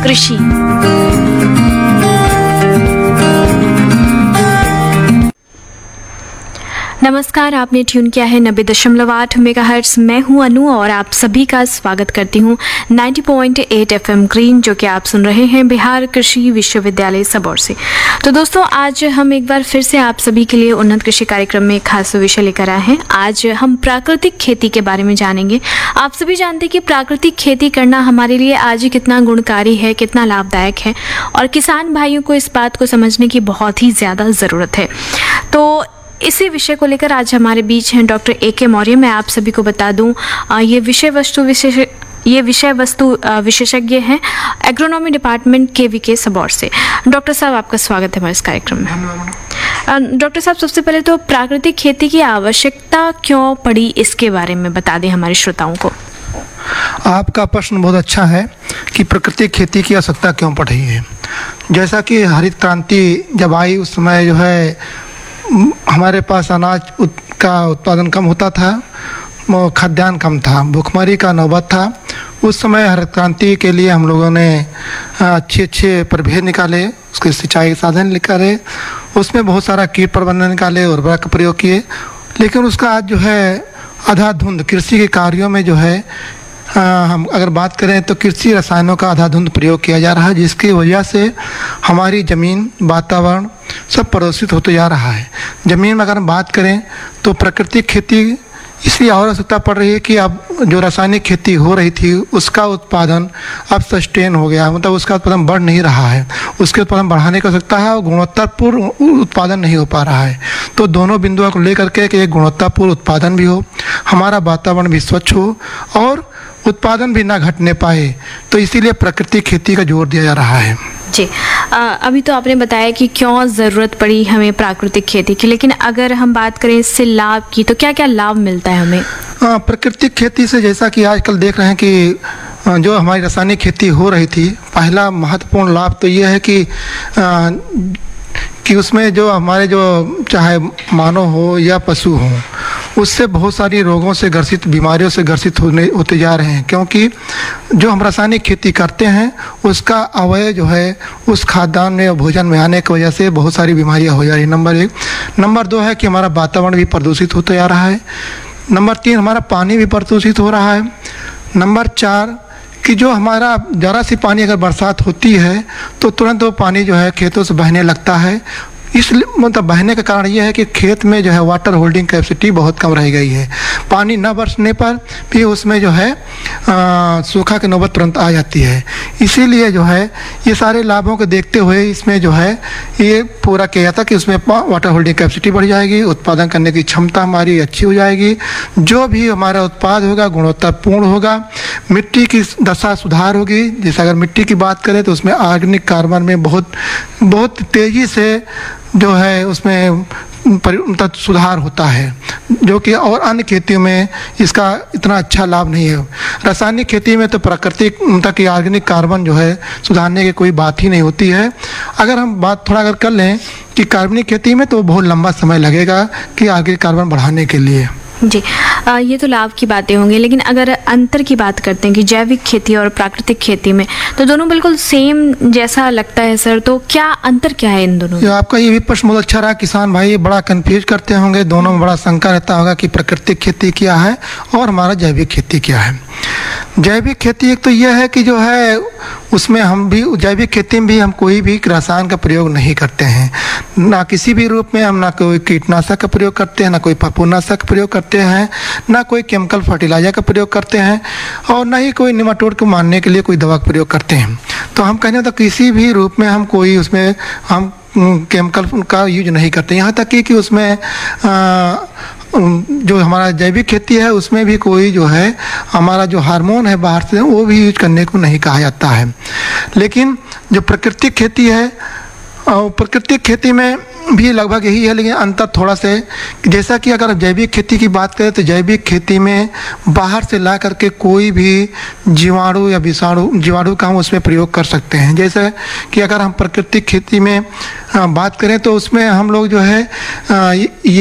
कृषि। नमस्कार, आपने ट्यून किया है 90.8 मेगाहर्ट्ज। मैं हूं अनु और आप सभी का स्वागत करती हूं 90.8 FM ग्रीन, जो कि आप सुन रहे हैं बिहार कृषि विश्वविद्यालय सबौर से। तो दोस्तों, आज हम एक बार फिर से आप सभी के लिए उन्नत कृषि कार्यक्रम में एक खास विषय लेकर आए हैं। आज हम प्राकृतिक खेती के बारे में जानेंगे। आप सभी जानते हैं कि प्राकृतिक खेती करना हमारे लिए आज कितना गुणकारी है, कितना लाभदायक है, और किसान भाइयों को इस बात को समझने की बहुत ही ज़्यादा ज़रूरत है। तो इसी विषय को लेकर आज हमारे बीच हैं डॉक्टर AK मौर्य। मैं आप सभी को बता दूं, ये विषय वस्तु विशेषज्ञ हैं एग्रोनॉमी डिपार्टमेंट KVK सबौर से। डॉक्टर साहब, आपका स्वागत है हमारे इस कार्यक्रम में। डॉक्टर साहब, सबसे पहले तो प्राकृतिक खेती की आवश्यकता क्यों पड़ी, इसके बारे में बता दें हमारे श्रोताओं को। आपका प्रश्न बहुत अच्छा है कि प्राकृतिक खेती की आवश्यकता क्यों पड़ रही है। जैसा कि हरित क्रांति जब आई, उस समय जो है हमारे पास अनाज का उत्पादन कम होता था, खाद्यान्न कम था, भूखमरी का नौबत था। उस समय हरित क्रांति के लिए हम लोगों ने अच्छे प्रभेद निकाले, उसके सिंचाई के साधन निकाले, उसमें बहुत सारा कीट प्रबंधन निकाले, उर्वरक का प्रयोग किए। लेकिन उसका आज जो है अंधाधुंध कृषि के कार्यों में जो है हम अगर बात करें तो कृषि रसायनों का अंधाधुंध प्रयोग किया जा रहा है, जिसकी वजह से हमारी ज़मीन, वातावरण सब प्रदूषित होते जा रहा है। ज़मीन में अगर हम बात करें तो प्राकृतिक खेती इसलिए और आवश्यकता पड़ रही है कि अब जो रासायनिक खेती हो रही थी उसका उत्पादन अब सस्टेन हो गया, मतलब उसका उत्पादन बढ़ नहीं रहा है। उसके उत्पादन बढ़ाने की आवश्यकता है और गुणवत्तापूर्ण उत्पादन नहीं हो पा रहा है। तो दोनों बिंदुओं को लेकर के कि एक गुणवत्तापूर्ण उत्पादन भी हो, हमारा वातावरण भी स्वच्छ हो और उत्पादन भी ना घटने पाए, तो इसीलिए प्राकृतिक खेती का जोर दिया जा रहा है। जी, अभी तो आपने बताया कि क्यों ज़रूरत पड़ी हमें प्राकृतिक खेती की, लेकिन अगर हम बात करें इससे लाभ की, तो क्या क्या लाभ मिलता है हमें? प्राकृतिक खेती से जैसा कि आजकल देख रहे हैं कि जो हमारी रासायनिक खेती हो रही थी, पहला महत्वपूर्ण लाभ तो ये है कि उसमें जो हमारे जो चाहे मानव हो या पशु हो, उससे बहुत सारी रोगों से ग्रसित, बीमारियों से ग्रसित होते जा रहे हैं। क्योंकि जो हम रासायनिक खेती करते हैं उसका अवयव जो है उस खाद्यान्न में, भोजन में आने की वजह से बहुत सारी बीमारियां हो जा रही है। नंबर 1। नंबर 2 है कि हमारा वातावरण भी प्रदूषित होते जा रहा है। नंबर 3, हमारा पानी भी प्रदूषित हो रहा है। नंबर 4 कि जो हमारा ज़रा सी पानी अगर बरसात होती है तो तुरंत वो पानी जो है खेतों से बहने लगता है। इसलिए मतलब बहने का कारण ये है कि खेत में जो है वाटर होल्डिंग कैपेसिटी बहुत कम रह गई है। पानी न बरसने पर भी उसमें जो है सूखा की नौबत तुरंत आ जाती है। इसीलिए जो है ये सारे लाभों को देखते हुए इसमें जो है ये पूरा किया जाता कि उसमें वाटर होल्डिंग कैपेसिटी बढ़ जाएगी, उत्पादन करने की क्षमता हमारी अच्छी हो जाएगी, जो भी हमारा उत्पाद होगा गुणवत्तापूर्ण होगा, मिट्टी की दशा सुधार होगी। जैसे अगर मिट्टी की बात करें तो उसमें ऑर्गेनिक कार्बन में बहुत तेज़ी से जो है उसमें सुधार होता है, जो कि और अन्य खेतियों में इसका इतना अच्छा लाभ नहीं है। रासायनिक खेती में तो प्राकृतिक की ऑर्गेनिक कार्बन जो है सुधारने की कोई बात ही नहीं होती है। अगर हम बात थोड़ा अगर कर लें कि कार्बनिक खेती में तो बहुत लंबा समय लगेगा कि ऑर्गेनिक कार्बन बढ़ाने के लिए। जी, ये तो लाभ की बातें होंगी, लेकिन अगर अंतर की बात करते हैं कि जैविक खेती और प्राकृतिक खेती में, तो दोनों बिल्कुल सेम जैसा लगता है सर, तो क्या अंतर क्या है इन दोनों में? आपका ये भी प्रश्न बहुत अच्छा रहा। किसान भाई बड़ा कंफ्यूज करते होंगे, दोनों में बड़ा शंका रहता होगा कि प्राकृतिक खेती क्या है और हमारा जैविक खेती क्या है। जैविक खेती एक तो यह है कि जो है उसमें हम भी जैविक खेती में भी हम कोई भी रसायन का प्रयोग नहीं करते हैं, ना किसी भी रूप में हम ना कोई कीटनाशक का प्रयोग करते हैं, ना कोई फफूंदनाशक का प्रयोग करते हैं, ना कोई केमिकल फर्टिलाइजर का प्रयोग करते हैं, और ना ही कोई निमाटोड को मारने के लिए कोई दवा का प्रयोग करते हैं। तो हम कहने तो किसी भी रूप में हम कोई उसमें हम केमिकल का यूज नहीं करते। यहाँ तक कि उसमें जो हमारा जैविक खेती है उसमें भी कोई जो है हमारा जो हार्मोन है बाहर से वो भी यूज करने को नहीं कहा जाता है। लेकिन जो प्राकृतिक खेती है, प्राकृतिक खेती में भी लगभग यही है, लेकिन अंतर थोड़ा से, जैसा कि अगर जैविक खेती की बात करें तो जैविक खेती में बाहर से ला करके कोई भी जीवाणु या जीवाणु का हम उसमें प्रयोग कर सकते हैं। जैसे कि अगर हम प्राकृतिक खेती में बात करें तो उसमें हम लोग जो है ये